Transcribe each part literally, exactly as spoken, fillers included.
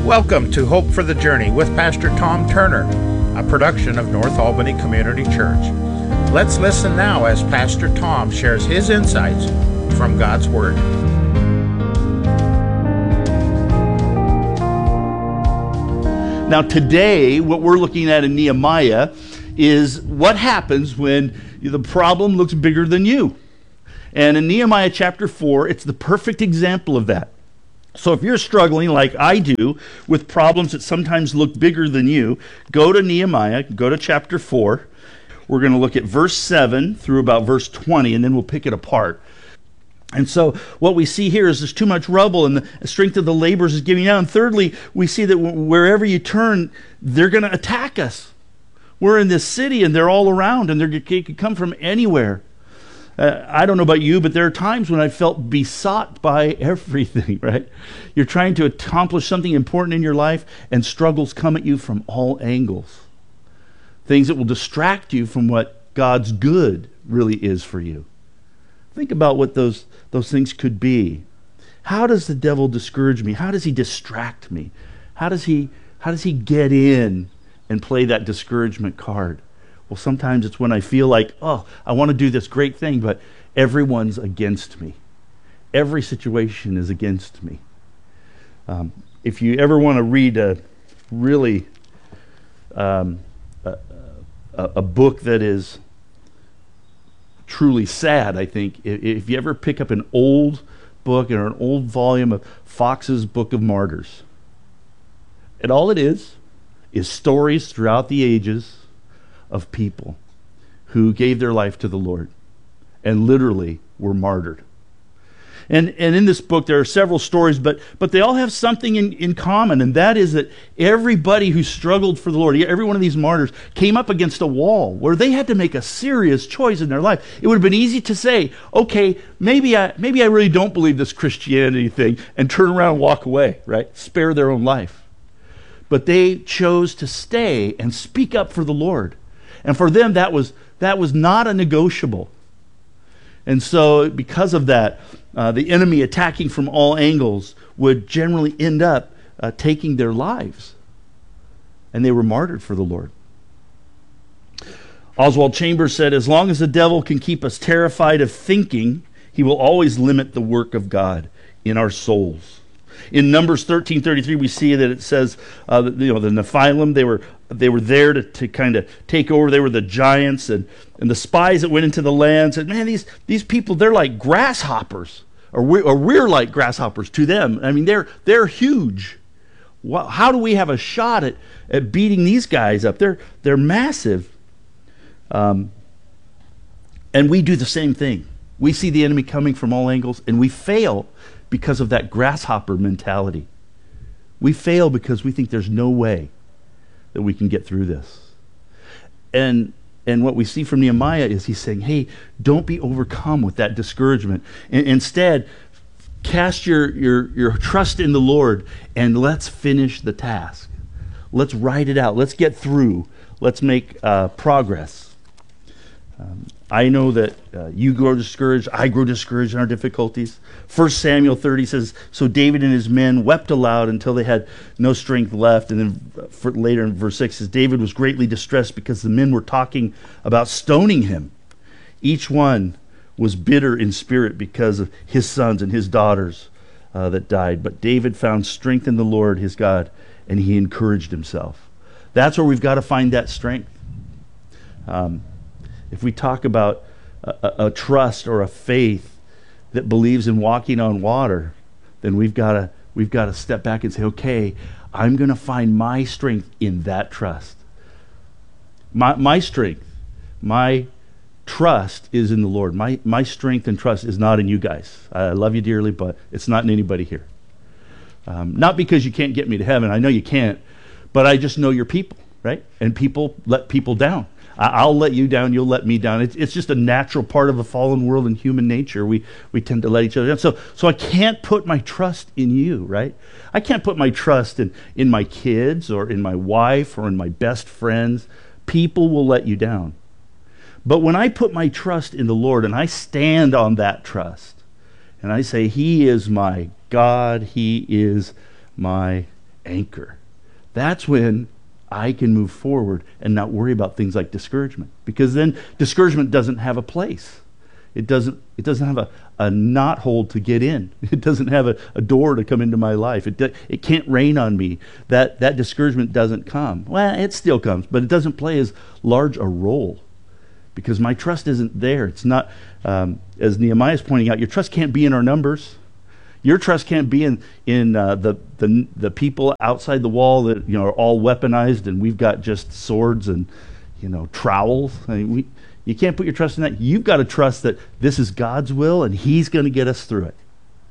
Welcome to Hope for the Journey with Pastor Tom Turner, a production of North Albany Community Church. Let's listen now as Pastor Tom shares his insights from God's Word. Now today, what we're looking at in Nehemiah is what happens when the problem looks bigger than you. And in Nehemiah chapter four, it's the perfect example of that. So if you're struggling like I do with problems that sometimes look bigger than you, go to Nehemiah, go to chapter four. We're going to look at verse seven through about verse twenty, and then we'll pick it apart. And so what we see here is there's too much rubble, and the strength of the laborers is giving out. And thirdly, we see that wherever you turn, they're going to attack us. We're in this city, and they're all around, and they could come from anywhere. Uh, I don't know about you, but there are times when I felt besought by everything, right? You're trying to accomplish something important in your life, and struggles come at you from all angles. Things that will distract you from what God's good really is for you. Think about what those, those things could be. How does the devil discourage me? How does he distract me? How does he, how does he get in and play that discouragement card? Well, sometimes it's when I feel like, oh, I want to do this great thing, but everyone's against me. Every situation is against me. Um, if you ever want to read a really um, a, a, a book that is truly sad, I think, if, if you ever pick up an old book or an old volume of Fox's Book of Martyrs, and all it is is stories throughout the ages of people who gave their life to the Lord and literally were martyred. And and in this book there are several stories, but but they all have something in, in common, and that is that everybody who struggled for the Lord, every one of these martyrs, came up against a wall where they had to make a serious choice in their life. It would have been easy to say, okay, maybe I maybe I really don't believe this Christianity thing, and turn around and walk away, right? Spare their own life. But they chose to stay and speak up for the Lord. And for them, that was that was not a negotiable. And so because of that, uh, the enemy attacking from all angles would generally end up uh, taking their lives. And they were martyred for the Lord. Oswald Chambers said, as long as the devil can keep us terrified of thinking, he will always limit the work of God in our souls. In Numbers thirteen thirty-three, we see that it says, uh, that, you know, the Nephilim, they were they were there to, to kind of take over. They were the giants, and, and the spies that went into the land said, man, these these people, they're like grasshoppers, or we're, or we're like grasshoppers to them. I mean, they're they're huge. Well, how do we have a shot at, at beating these guys up? They're they're massive. Um, and we do the same thing. We see the enemy coming from all angles, and we fail because of that grasshopper mentality. We fail because we think there's no way that we can get through this. And and what we see from Nehemiah is he's saying, hey, don't be overcome with that discouragement. And instead, cast your, your, your trust in the Lord, and let's finish the task. Let's write it out. Let's get through. Let's make uh, progress. Um, I know that uh, you grow discouraged. I grow discouraged in our difficulties. First Samuel thirty says, so David and his men wept aloud until they had no strength left. And then for later in verse six says, David was greatly distressed because the men were talking about stoning him. Each one was bitter in spirit because of his sons and his daughters uh, that died. But David found strength in the Lord his God, and he encouraged himself. That's where we've got to find that strength. Um, If we talk about a, a, a trust or a faith that believes in walking on water, then we've got to we've got to step back and say, okay, I'm going to find my strength in that trust. My my strength, my trust is in the Lord. My my strength and trust is not in you guys. I love you dearly, but it's not in anybody here. Um, not because you can't get me to heaven. I know you can't, but I just know you're people, right? And people let people down. I'll let you down, you'll let me down. It's, it's just a natural part of a fallen world and human nature. We we tend to let each other down. So so I can't put my trust in you, right? I can't put my trust in, in my kids or in my wife or in my best friends. People will let you down. But when I put my trust in the Lord and I stand on that trust, and I say, He is my God, He is my anchor. That's when I can move forward and not worry about things like discouragement, because then discouragement doesn't have a place. It doesn't it doesn't have a, a knot hole to get in. It doesn't have a, a door to come into my life. It do, it can't rain on me. That that discouragement doesn't come. Well, it still comes, but it doesn't play as large a role because my trust isn't there. It's not, um, as Nehemiah is pointing out, your trust can't be in our numbers. Your trust can't be in in uh, the the the people outside the wall that you know are all weaponized and we've got just swords and you know trowels. I mean, we you can't put your trust in that. You've got to trust that this is God's will and He's going to get us through it.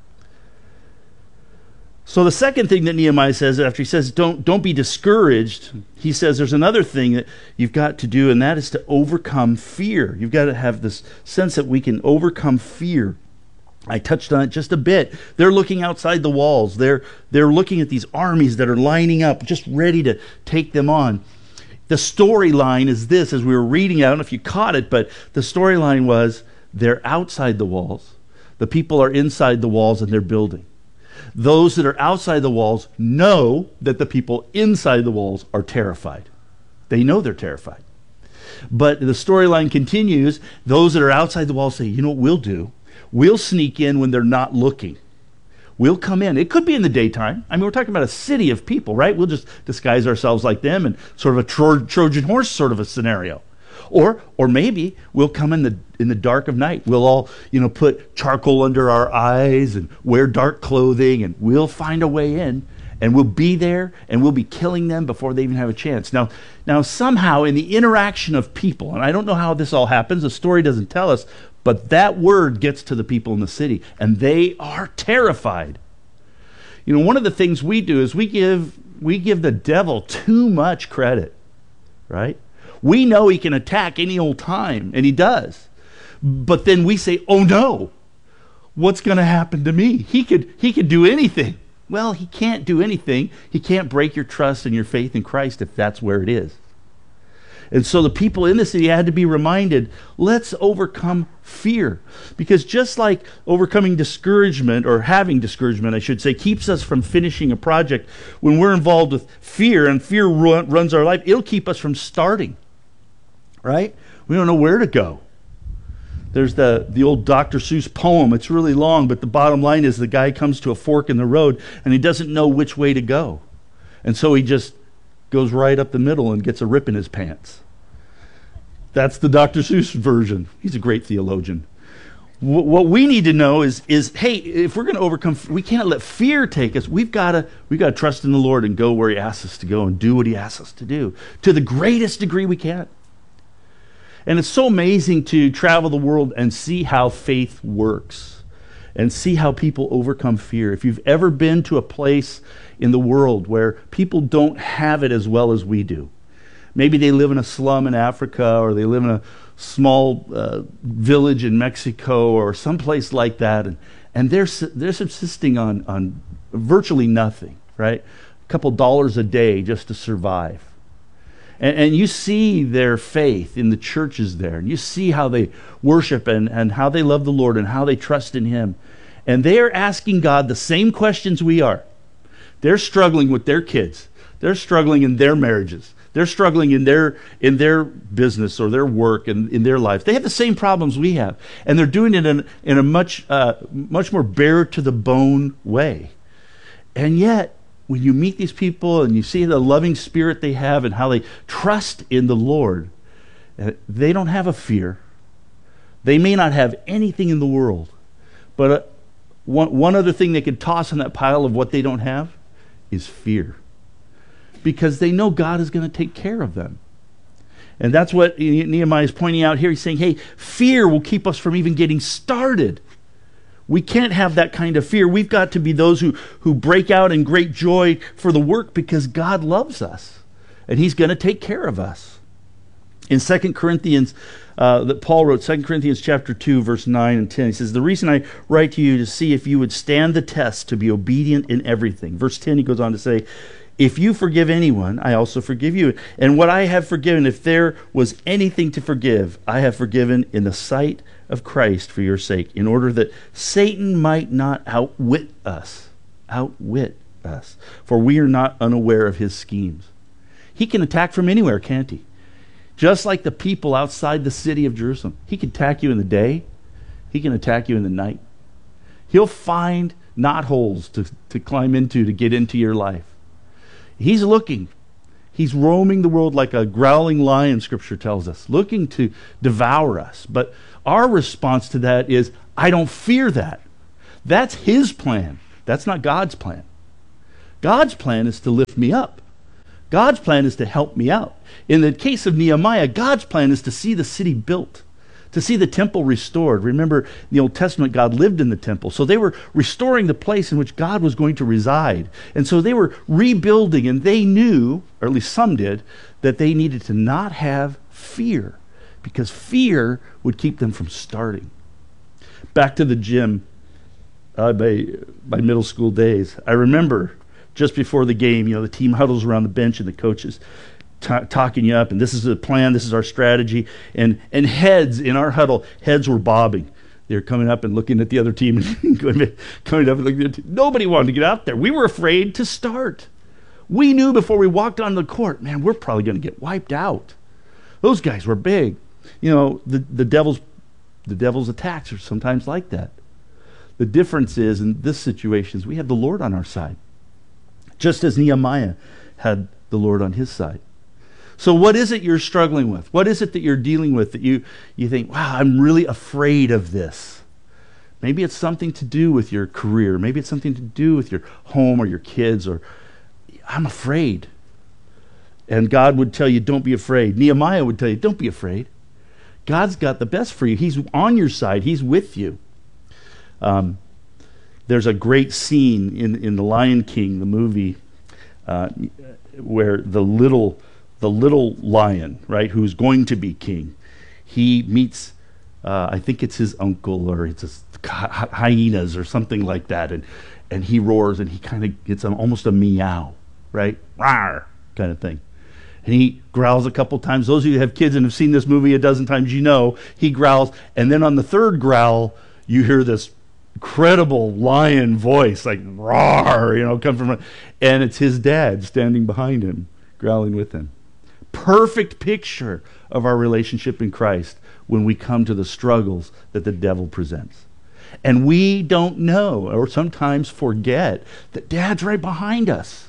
So the second thing that Nehemiah says after he says don't don't be discouraged, he says there's another thing that you've got to do, and that is to overcome fear. You've got to have this sense that we can overcome fear. I touched on it just a bit. They're looking outside the walls. They're they're looking at these armies that are lining up, just ready to take them on. The storyline is this, as we were reading, I don't know if you caught it, but the storyline was they're outside the walls. The people are inside the walls and they're building. Those that are outside the walls know that the people inside the walls are terrified. They know they're terrified. But the storyline continues. Those that are outside the walls say, you know what we'll do? We'll sneak in when they're not looking. We'll come in. It could be in the daytime. I mean, we're talking about a city of people, right? We'll just disguise ourselves like them and sort of a Tro- Trojan horse sort of a scenario. Or or maybe we'll come in the in the dark of night. We'll all, you know, put charcoal under our eyes and wear dark clothing, and we'll find a way in, and we'll be there, and we'll be killing them before they even have a chance. Now, now somehow in the interaction of people, and I don't know how this all happens, the story doesn't tell us, but that word gets to the people in the city, and they are terrified. You know, one of the things we do is we give we give the devil too much credit, right? We know he can attack any old time, and he does. But then we say, oh no, what's going to happen to me? He could he could do anything. Well, he can't do anything. He can't break your trust and your faith in Christ if that's where it is. And so the people in the city had to be reminded, let's overcome fear. Because just like overcoming discouragement, or having discouragement, I should say, keeps us from finishing a project, when we're involved with fear, and fear run, runs our life, it'll keep us from starting. Right? We don't know where to go. There's the, the old Doctor Seuss poem. It's really long, but the bottom line is the guy comes to a fork in the road, and he doesn't know which way to go. And so he just goes right up the middle and gets a rip in his pants. That's the Doctor Seuss version. He's a great theologian. W- what we need to know is, is hey, if we're going to overcome, we can't let fear take us. We've got to we've got to trust in the Lord and go where He asks us to go and do what He asks us to do to the greatest degree we can. And it's so amazing to travel the world and see how faith works and see how people overcome fear. If you've ever been to a place in the world where people don't have it as well as we do, maybe they live in a slum in Africa, or they live in a small uh, village in Mexico, or someplace like that, and, and they're they're subsisting on, on virtually nothing, right? A couple dollars a day just to survive. And, and you see their faith in the churches there, and you see how they worship and, and how they love the Lord and how they trust in Him. And they are asking God the same questions we are. They're struggling with their kids. They're struggling in their marriages. They're struggling in their in their business or their work and in their lives. They have the same problems we have, and they're doing it in, in a much uh, much more bare to the bone way. And yet, when you meet these people and you see the loving spirit they have and how they trust in the Lord, uh, they don't have a fear. They may not have anything in the world, but uh, one one other thing they could toss in that pile of what they don't have is fear. Because they know God is going to take care of them. And that's what Nehemiah is pointing out here. He's saying, hey, fear will keep us from even getting started. We can't have that kind of fear. We've got to be those who, who break out in great joy for the work because God loves us. And He's going to take care of us. In Second Corinthians, uh, that Paul wrote, Second Corinthians chapter two, verse nine and ten, he says, the reason I write to you to see if you would stand the test to be obedient in everything. Verse ten, he goes on to say, if you forgive anyone, I also forgive you. And what I have forgiven, if there was anything to forgive, I have forgiven in the sight of Christ for your sake, in order that Satan might not outwit us. Outwit us, for we are not unaware of his schemes. He can attack from anywhere, can't he? Just like the people outside the city of Jerusalem. He can attack you in the day. He can attack you in the night. He'll find knotholes to, to climb into, to get into your life. He's looking. He's roaming the world like a growling lion, Scripture tells us, looking to devour us. But our response to that is, I don't fear that. That's his plan. That's not God's plan. God's plan is to lift me up. God's plan is to help me out. In the case of Nehemiah, God's plan is to see the city built, to see the temple restored. Remember, in the Old Testament, God lived in the temple. So they were restoring the place in which God was going to reside. And so they were rebuilding, and they knew, or at least some did, that they needed to not have fear, because fear would keep them from starting. Back to the gym, uh, by, by middle school days. I remember just before the game, you know, the team huddles around the bench and the coaches t- talking you up, and this is the plan, this is our strategy, and and heads in our huddle, heads were bobbing. They're coming up and looking at the other team and going, coming up and looking at the team. Nobody wanted to get out there. We were afraid to start. We knew before we walked onto the court, man, we're probably going to get wiped out. Those guys were big. You know, the, the devil's the devil's attacks are sometimes like that. The difference is, in this situation, is we have the Lord on our side, just as Nehemiah had the Lord on his side. So what is it you're struggling with? What is it that you're dealing with that you, you think, wow, I'm really afraid of this? Maybe it's something to do with your career. Maybe it's something to do with your home or your kids, or I'm afraid. And God would tell you, don't be afraid. Nehemiah would tell you, don't be afraid. God's got the best for you. He's on your side. He's with you. Um, there's a great scene in, in The Lion King, the movie, uh, where the little the little lion, right, who's going to be king, he meets, uh, I think it's his uncle, or it's his hy- hyenas or something like that, and and he roars, and he kind of gets a, almost a meow, right, rawr kind of thing. And he growls a couple times. Those of you who have kids and have seen this movie a dozen times, you know he growls. And then on the third growl, you hear this incredible lion voice, like roar, you know, come from, and it's his dad standing behind him, growling with him. Perfect picture of our relationship in Christ when we come to the struggles that the devil presents. And we don't know, or sometimes forget, that Dad's right behind us.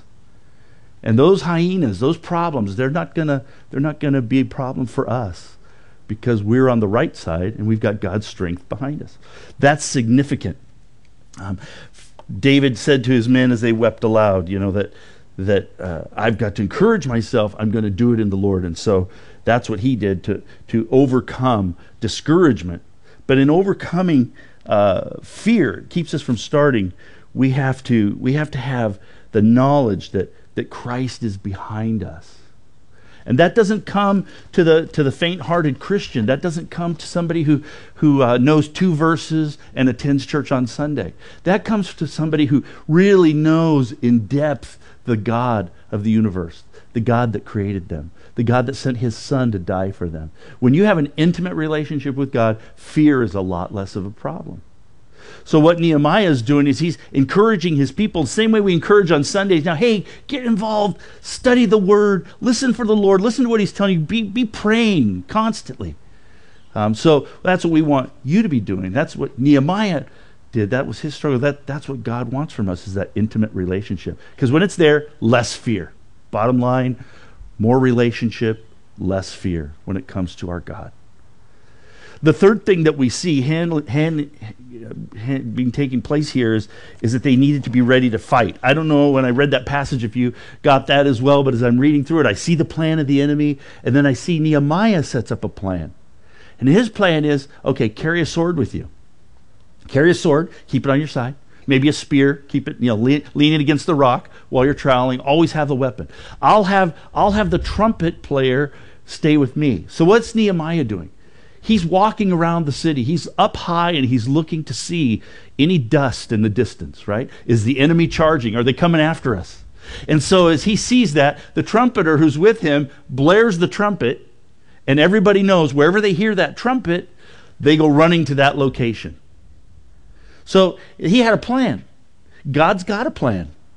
And those hyenas, those problems, they're not gonna they're not gonna be a problem for us, because we're on the right side and we've got God's strength behind us. That's significant. Um, David said to his men as they wept aloud, you know, that that uh, I've got to encourage myself. I'm going to do it in the Lord. And so that's what he did to to overcome discouragement. But in overcoming uh, fear, it keeps us from starting. We have to we have to have the knowledge that that Christ is behind us. And that doesn't come to the to the faint-hearted Christian. That doesn't come to somebody who, who uh, knows two verses and attends church on Sunday. That comes to somebody who really knows in depth the God of the universe, the God that created them, the God that sent his Son to die for them. When you have an intimate relationship with God, fear is a lot less of a problem. So what Nehemiah is doing is he's encouraging his people the same way we encourage on Sundays. Now, hey, get involved, study the Word, listen for the Lord, listen to what he's telling you, be, be praying constantly. Um, so that's what we want you to be doing. That's what Nehemiah did. That was his struggle. That, that's what God wants from us, is that intimate relationship. Because when it's there, less fear. Bottom line, more relationship, less fear when it comes to our God. The third thing that we see hand, hand, hand being taking place here is, is that they needed to be ready to fight. I don't know when I read that passage if you got that as well, but as I'm reading through it, I see the plan of the enemy, and then I see Nehemiah sets up a plan. And his plan is, okay, carry a sword with you. Carry a sword, keep it on your side. Maybe a spear, keep it, you know, lean, lean it against the rock while you're traveling. Always have the weapon. I'll have, I'll have the trumpet player stay with me. So what's Nehemiah doing? He's walking around the city. He's up high and he's looking to see any dust in the distance, right? Is the enemy charging? Are they coming after us? And so as he sees that, the trumpeter who's with him blares the trumpet, and everybody knows wherever they hear that trumpet, they go running to that location. So he had a plan. God's got a plan.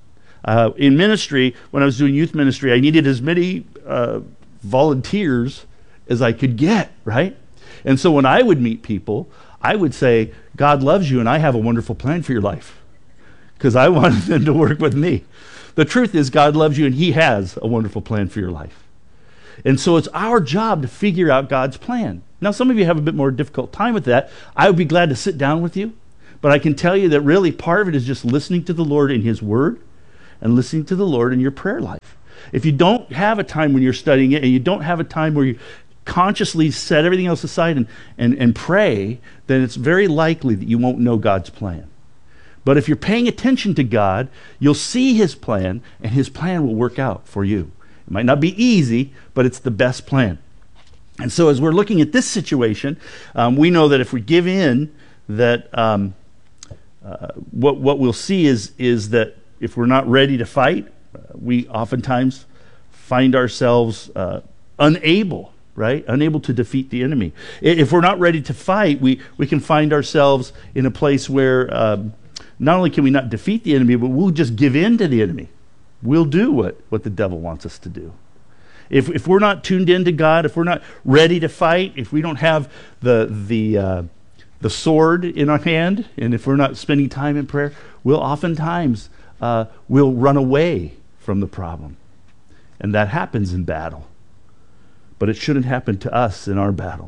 Uh, in ministry, when I was doing youth ministry, I needed as many uh, volunteers as I could get, right? And so when I would meet people, I would say, God loves you and I have a wonderful plan for your life, because I wanted them to work with me. The truth is, God loves you and he has a wonderful plan for your life. And so it's our job to figure out God's plan. Now, some of you have a bit more difficult time with that. I would be glad to sit down with you, but I can tell you that really part of it is just listening to the Lord in his word and listening to the Lord in your prayer life. If you don't have a time when you're studying it and you don't have a time where you consciously set everything else aside and, and, and pray, then it's very likely that you won't know God's plan. But if you're paying attention to God, you'll see his plan, and his plan will work out for you. It might not be easy, but it's the best plan. And so as we're looking at this situation, um, we know that if we give in, that um, uh, what, what we'll see is, is that if we're not ready to fight, uh, we oftentimes find ourselves uh, unable, right? Unable to defeat the enemy. If we're not ready to fight, we, we can find ourselves in a place where um, not only can we not defeat the enemy, but we'll just give in to the enemy. We'll do what, what the devil wants us to do. If, if we're not tuned into God, if we're not ready to fight, if we don't have the, the, uh, the sword in our hand, and if we're not spending time in prayer, we'll oftentimes uh, we'll run away from the problem. And that happens in battle. But it shouldn't happen to us in our battle.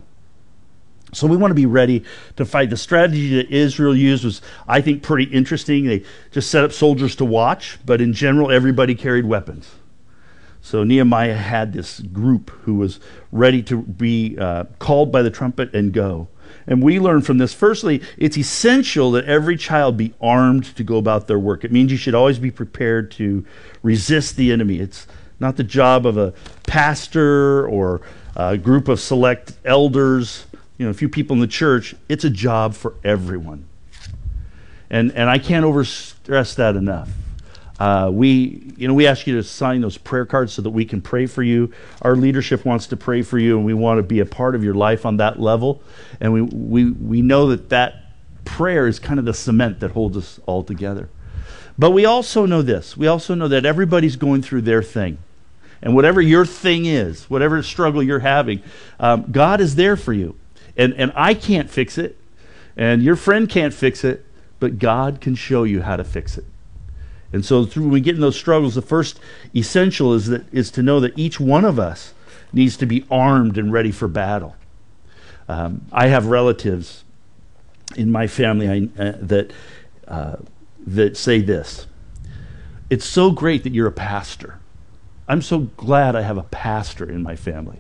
So we want to be ready to fight. The strategy that Israel used was, I think, pretty interesting. They just set up soldiers to watch, but in general, everybody carried weapons. So Nehemiah had this group who was ready to be uh, called by the trumpet and go. And we learn from this, firstly, it's essential that every child be armed to go about their work. It means you should always be prepared to resist the enemy. It's not the job of a pastor or a group of select elders, you know, a few people in the church. It's a job for everyone. And and I can't overstress that enough. Uh, we, you know, we ask you to sign those prayer cards so that we can pray for you. Our leadership wants to pray for you, and we want to be a part of your life on that level. And we we we know that that prayer is kind of the cement that holds us all together. But we also know this. We also know that everybody's going through their thing. And whatever your thing is, whatever struggle you're having, um, God is there for you. And and I can't fix it, and your friend can't fix it, but God can show you how to fix it. And so through when we get in those struggles, the first essential is that is to know that each one of us needs to be armed and ready for battle. Um, I have relatives in my family I, uh, that uh, that say this: "It's so great that you're a pastor. I'm so glad I have a pastor in my family."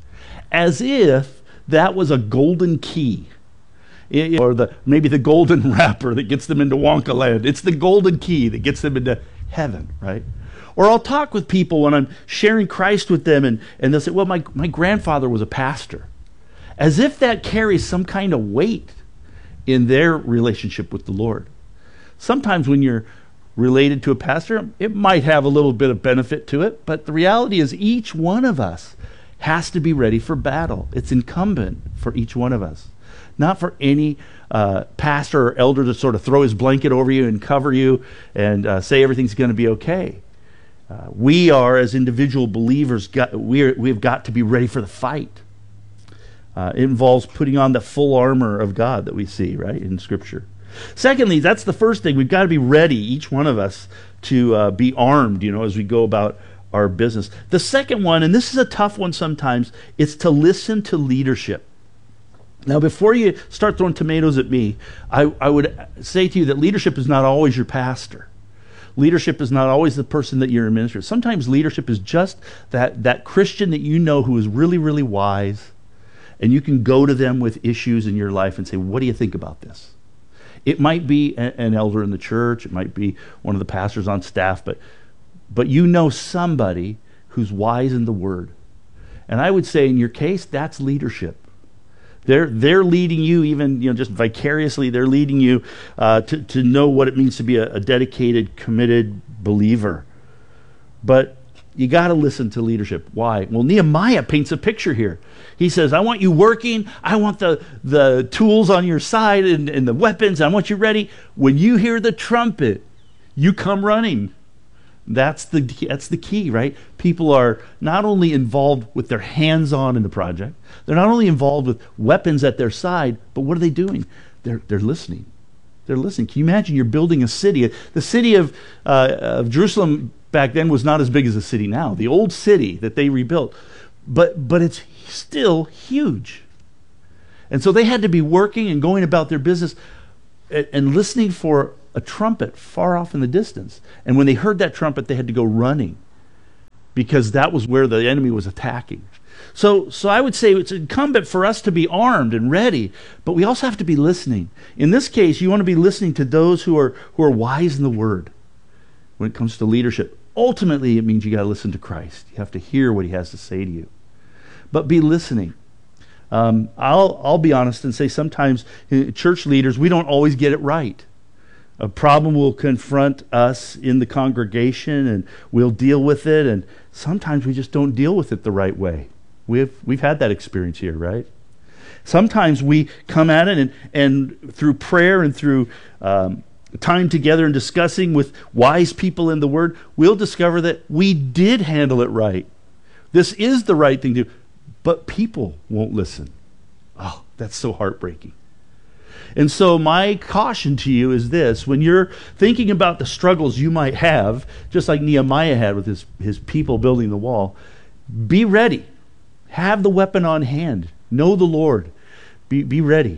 As if that was a golden key. It, or the maybe the golden wrapper that gets them into Wonka land. It's the golden key that gets them into heaven, right? Or I'll talk with people when I'm sharing Christ with them, and, and they'll say, well, my, my grandfather was a pastor. As if that carries some kind of weight in their relationship with the Lord. Sometimes when you're related to a pastor, it might have a little bit of benefit to it, but the reality is each one of us has to be ready for battle. It's incumbent for each one of us. Not for any uh, pastor or elder to sort of throw his blanket over you and cover you and uh, say everything's going to be okay. Uh, we are, as individual believers, got, we're, we've got to be ready for the fight. Uh, it involves putting on the full armor of God that we see, right, in Scripture. Secondly, that's the first thing. We've got to be ready, each one of us, to uh, be armed, you know, as we go about our business. The second one, and this is a tough one sometimes, is to listen to leadership. Now, before you start throwing tomatoes at me, I, I would say to you that leadership is not always your pastor. Leadership is not always the person that you're in ministry with. Sometimes leadership is just that, that Christian that you know who is really, really wise, and you can go to them with issues in your life and say, what do you think about this? It might be a, an elder in the church. It might be one of the pastors on staff, but, but you know somebody who's wise in the Word. And I would say in your case, that's leadership. They're they're leading you, even you know, just vicariously. They're leading you uh, to to know what it means to be a, a dedicated, committed believer. But you got to listen to leadership. Why? Well, Nehemiah paints a picture here. He says, "I want you working. I want the the tools on your side and, and the weapons. I want you ready. When you hear the trumpet, you come running. That's the that's the key, right? People are not only involved with their hands on in the project, they're not only involved with weapons at their side, but what are they doing? They're they're listening. They're listening. Can you imagine you're building a city? The city of uh, of Jerusalem back then was not as big as the city now. The old city that they rebuilt, but but it's still huge. And so they had to be working and going about their business and, and listening for a trumpet far off in the distance. And when they heard that trumpet, they had to go running because that was where the enemy was attacking. So, so I would say it's incumbent for us to be armed and ready, but we also have to be listening. In this case, you want to be listening to those who are who are wise in the word when it comes to leadership. Ultimately, it means you got to listen to Christ. You have to hear what he has to say to you. But be listening. Um, I'll I'll be honest and say sometimes uh, church leaders, we don't always get it right. A problem will confront us in the congregation and we'll deal with it, and sometimes we just don't deal with it the right way. We've we've had that experience here, right? Sometimes we come at it and, and through prayer and through um, time together and discussing with wise people in the Word, we'll discover that we did handle it right. This is the right thing to do, but people won't listen. Oh, that's so heartbreaking. And so my caution to you is this: when you're thinking about the struggles you might have, just like Nehemiah had with his, his people building the wall, be ready. Have the weapon on hand. Know the Lord. Be, be ready.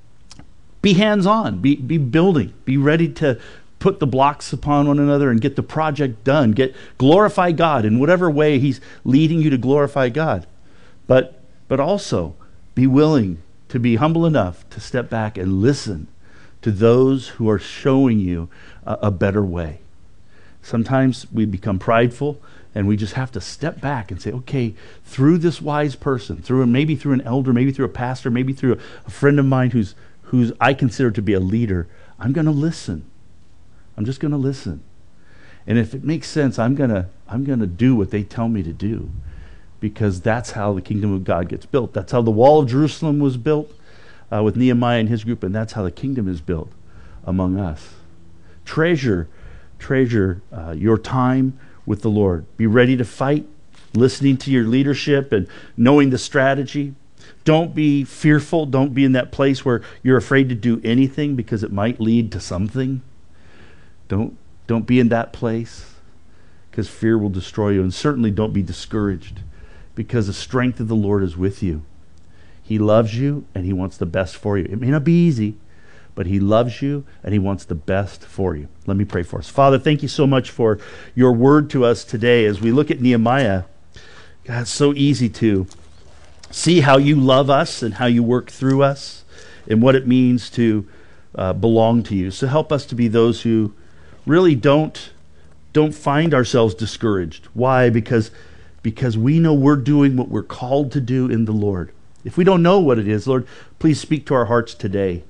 Be hands-on. Be, be building. Be ready to put the blocks upon one another and get the project done. Get glorify God in whatever way he's leading you to glorify God. But, but also be willing to be humble enough to step back and listen to those who are showing you a, a better way. Sometimes we become prideful and we just have to step back and say, okay, through this wise person, through maybe through an elder, maybe through a pastor, maybe through a, a friend of mine who's who's I consider to be a leader, I'm going to listen. I'm just going to listen. And if it makes sense, I'm going to I'm going to do what they tell me to do. Because that's how the kingdom of God gets built. That's how the wall of Jerusalem was built uh, with Nehemiah and his group, and that's how the kingdom is built among us. Treasure, treasure uh, your time with the Lord. Be ready to fight, listening to your leadership and knowing the strategy. Don't be fearful. Don't be in that place where you're afraid to do anything because it might lead to something. Don't, don't be in that place because fear will destroy you. And certainly don't be discouraged, because the strength of the Lord is with you. He loves you and he wants the best for you. It may not be easy, but he loves you and he wants the best for you. Let me pray for us. Father, thank you so much for your word to us today. As we look at Nehemiah, God, it's so easy to see how you love us and how you work through us and what it means to uh, belong to you. So help us to be those who really don't, don't find ourselves discouraged. Why? Because Because we know we're doing what we're called to do in the Lord. If we don't know what it is, Lord, please speak to our hearts today.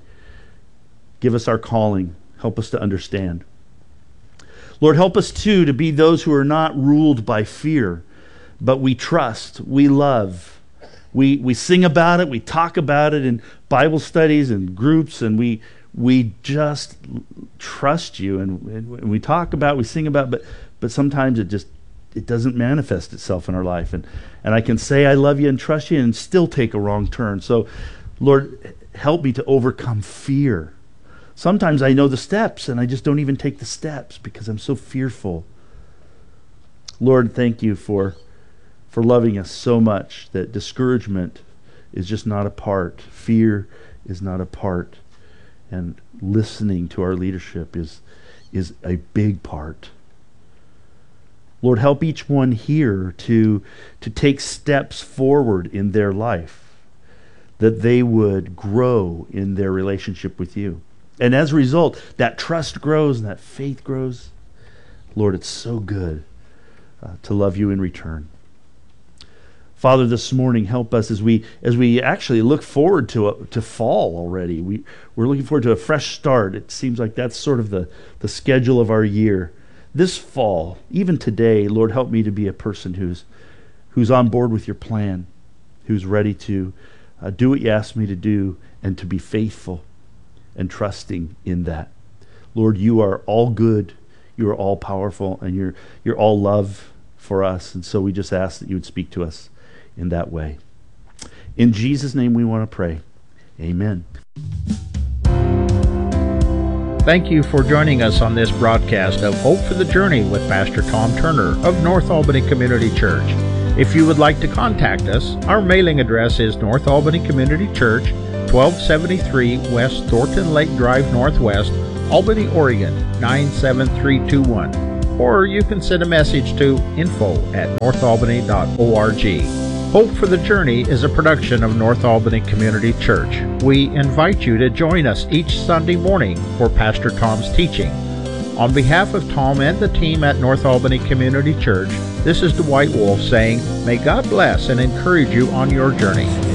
Give us our calling. Help us to understand. Lord, help us too to be those who are not ruled by fear, but we trust, we love. We we sing about it, we talk about it in Bible studies and groups, and we we just trust you, and, and we talk about, we sing about, but but sometimes it just it doesn't manifest itself in our life. And, and I can say I love you and trust you and still take a wrong turn. So, Lord, help me to overcome fear. Sometimes I know the steps and I just don't even take the steps because I'm so fearful. Lord, thank you for, for loving us so much that discouragement is just not a part. Fear is not a part. And listening to our leadership is, is a big part. Lord, help each one here to, to take steps forward in their life, that they would grow in their relationship with you. And as a result, that trust grows and that faith grows. Lord, it's so good uh, to love you in return. Father, this morning, help us as we as we actually look forward to a, to fall already. We, we're looking forward to a fresh start. It seems like that's sort of the, the schedule of our year. This fall, even today, Lord, help me to be a person who's who's on board with your plan, who's ready to uh, do what you ask me to do and to be faithful and trusting in that. Lord, you are all good. You are all powerful, and you're you're all love for us. And so we just ask that you would speak to us in that way. In Jesus' name we want to pray. Amen. Thank you for joining us on this broadcast of Hope for the Journey with Pastor Tom Turner of North Albany Community Church. If you would like to contact us, our mailing address is North Albany Community Church, twelve seventy-three West Thornton Lake Drive Northwest, Albany, Oregon, nine seven three two one. Or you can send a message to info at north albany dot org. Hope for the Journey is a production of North Albany Community Church. We invite you to join us each Sunday morning for Pastor Tom's teaching. On behalf of Tom and the team at North Albany Community Church, this is Dwight Wolf saying, may God bless and encourage you on your journey.